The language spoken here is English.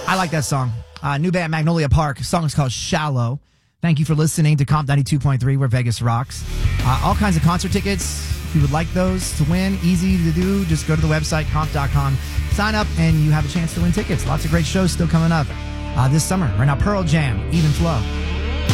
I like that song. New band Magnolia Park. The song is called Shallow. Thank you for listening to Comp 92.3, where Vegas rocks. All kinds of concert tickets. If you would like those to win, easy to do. Just go to the website, comp.com. Sign up, and you have a chance to win tickets. Lots of great shows still coming up this summer. Right now, Pearl Jam, Even Flow.